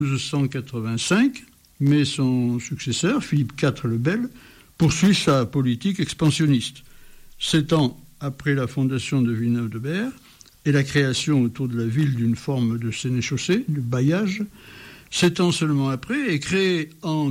1285, mais son successeur, Philippe IV le Bel, poursuit sa politique expansionniste. 7 ans après la fondation de Villeneuve-de-Berg et la création autour de la ville d'une forme de sénéchaussée, de bailliage, 7 ans seulement après est créée en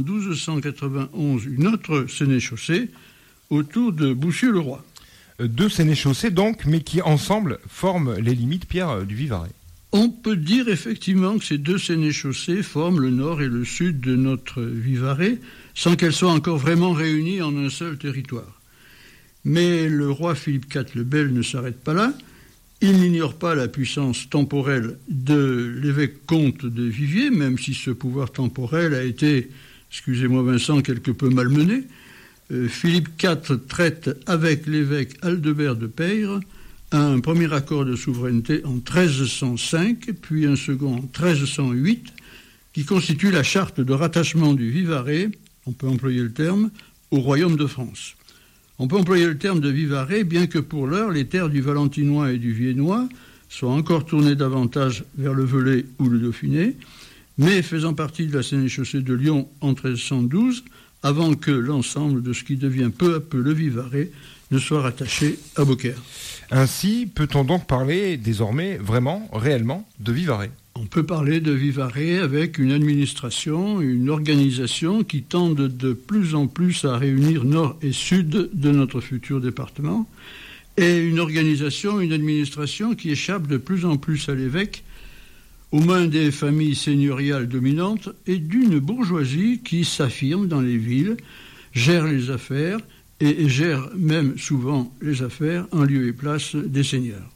1291 une autre sénéchaussée autour de Boussieu-le-Roi. 2 sénéchaussées donc, mais qui ensemble forment les limites, Pierre, du Vivarais. On peut dire effectivement que ces 2 sénéchaussées forment le nord et le sud de notre Vivarais, sans qu'elles soient encore vraiment réunies en un seul territoire. Mais le roi Philippe IV le Bel ne s'arrête pas là. Il n'ignore pas la puissance temporelle de l'évêque-comte de Viviers, même si ce pouvoir temporel a été, excusez-moi Vincent, quelque peu malmené. Philippe IV traite avec l'évêque Aldebert de Peyre un premier accord de souveraineté en 1305, puis un second en 1308, qui constitue la charte de rattachement du Vivarais, on peut employer le terme, au royaume de France. On peut employer le terme de Vivarais, bien que pour l'heure, les terres du Valentinois et du Viennois soient encore tournées davantage vers le Velay ou le Dauphiné, mais faisant partie de la sénéchaussée de Lyon en 1312, avant que l'ensemble de ce qui devient peu à peu le Vivarais ne soit rattaché à Beaucaire. Ainsi, peut-on donc parler désormais, vraiment, réellement, de Vivarais ? On peut parler de Vivarais avec une administration, une organisation qui tendent de plus en plus à réunir nord et sud de notre futur département, et une organisation, une administration qui échappe de plus en plus à l'évêque, aux mains des familles seigneuriales dominantes et d'une bourgeoisie qui s'affirme dans les villes, gère les affaires et gère même souvent les affaires en lieu et place des seigneurs.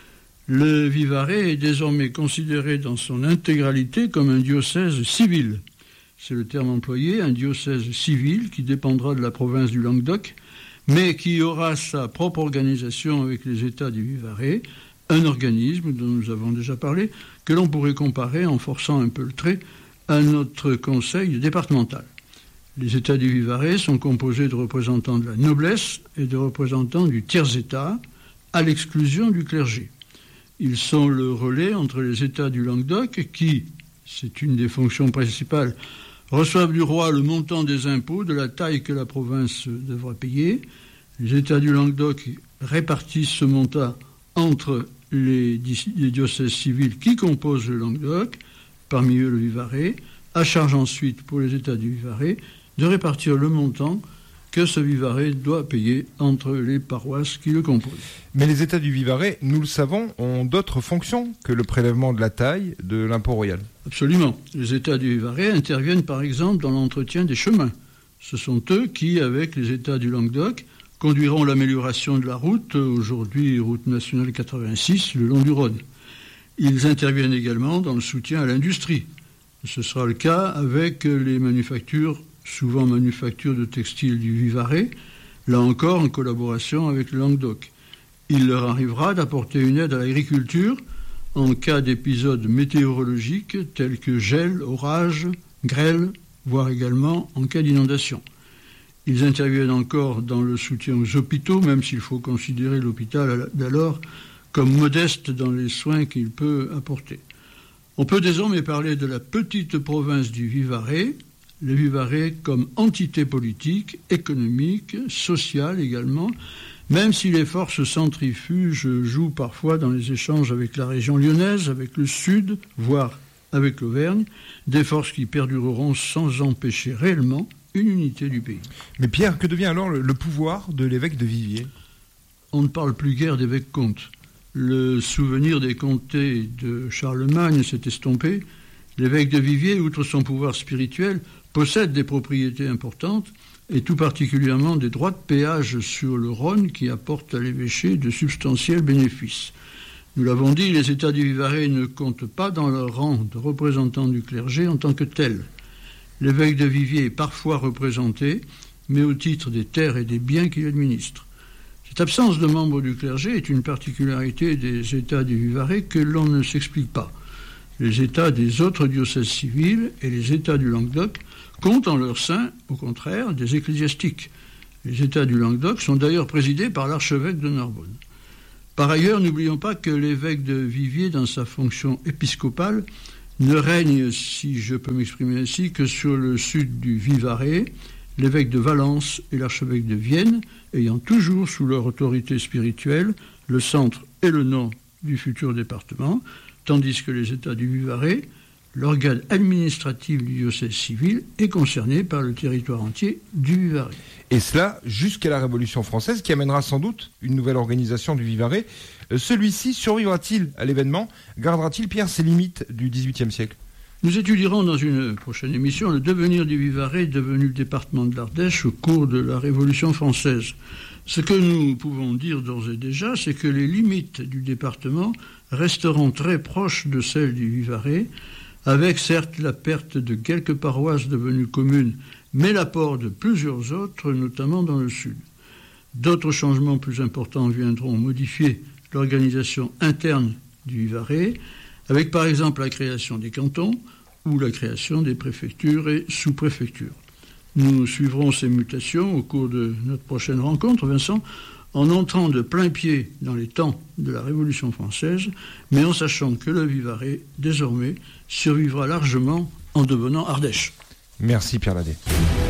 Le Vivarais est désormais considéré dans son intégralité comme un diocèse civil. C'est le terme employé, un diocèse civil qui dépendra de la province du Languedoc, mais qui aura sa propre organisation avec les États du Vivarais, un organisme dont nous avons déjà parlé, que l'on pourrait comparer, en forçant un peu le trait, à notre conseil départemental. Les États du Vivarais sont composés de représentants de la noblesse et de représentants du tiers-État, à l'exclusion du clergé. Ils sont le relais entre les États du Languedoc qui, c'est une des fonctions principales, reçoivent du roi le montant des impôts de la taille que la province devra payer. Les États du Languedoc répartissent ce montant entre les diocèses civils qui composent le Languedoc, parmi eux le Vivarais, à charge ensuite pour les États du Vivarais de répartir le montant que ce Vivarais doit payer entre les paroisses qui le composent. Mais les États du Vivarais, nous le savons, ont d'autres fonctions que le prélèvement de la taille de l'impôt royal. Absolument. Les États du Vivarais interviennent par exemple dans l'entretien des chemins. Ce sont eux qui, avec les États du Languedoc, conduiront l'amélioration de la route, aujourd'hui route nationale 86, le long du Rhône. Ils interviennent également dans le soutien à l'industrie. Ce sera le cas avec les manufactures, souvent manufactures de textiles du Vivarais, là encore en collaboration avec le Languedoc. Il leur arrivera d'apporter une aide à l'agriculture en cas d'épisodes météorologiques tels que gel, orage, grêle, voire également en cas d'inondation. Ils interviennent encore dans le soutien aux hôpitaux, même s'il faut considérer l'hôpital d'alors comme modeste dans les soins qu'il peut apporter. On peut désormais parler de la petite province du Vivarais, le Vivarais comme entité politique, économique, sociale également, même si les forces centrifuges jouent parfois dans les échanges avec la région lyonnaise, avec le sud, voire avec l'Auvergne, des forces qui perdureront sans empêcher réellement une unité du pays. Mais Pierre, que devient alors le pouvoir de l'évêque de Viviers ? On ne parle plus guère d'évêque-comte. Le souvenir des comtés de Charlemagne s'est estompé. L'évêque de Viviers, outre son pouvoir spirituel, possède des propriétés importantes et tout particulièrement des droits de péage sur le Rhône qui apportent à l'évêché de substantiels bénéfices. Nous l'avons dit, les États du Vivarais ne comptent pas dans leur rang de représentants du clergé en tant que tels. L'évêque de Viviers est parfois représenté, mais au titre des terres et des biens qu'il administre. Cette absence de membres du clergé est une particularité des États du Vivarais que l'on ne s'explique pas. Les États des autres diocèses civils et les États du Languedoc comptent en leur sein, au contraire, des ecclésiastiques. Les États du Languedoc sont d'ailleurs présidés par l'archevêque de Narbonne. Par ailleurs, n'oublions pas que l'évêque de Viviers, dans sa fonction épiscopale, ne règne, si je peux m'exprimer ainsi, que sur le sud du Vivarais, l'évêque de Valence et l'archevêque de Vienne, ayant toujours sous leur autorité spirituelle le centre et le nord du futur département, tandis que les États du Vivarais, l'organe administratif du diocèse civil, est concerné par le territoire entier du Vivarais. Et cela jusqu'à la Révolution française, qui amènera sans doute une nouvelle organisation du Vivarais. Celui-ci survivra-t-il à l'événement? Gardera-t-il, Pierre, ses limites du XVIIIe siècle? Nous étudierons dans une prochaine émission le devenir du Vivarais, devenu le département de l'Ardèche au cours de la Révolution française. Ce que nous pouvons dire d'ores et déjà, c'est que les limites du département resteront très proches de celles du Vivarais, avec certes la perte de quelques paroisses devenues communes, mais l'apport de plusieurs autres, notamment dans le sud. D'autres changements plus importants viendront modifier l'organisation interne du Vivarais, avec par exemple la création des cantons ou la création des préfectures et sous-préfectures. Nous suivrons ces mutations au cours de notre prochaine rencontre, Vincent, en entrant de plein pied dans les temps de la Révolution française, mais en sachant que le Vivarais, désormais, survivra largement en devenant Ardèche. Merci Pierre Ladet.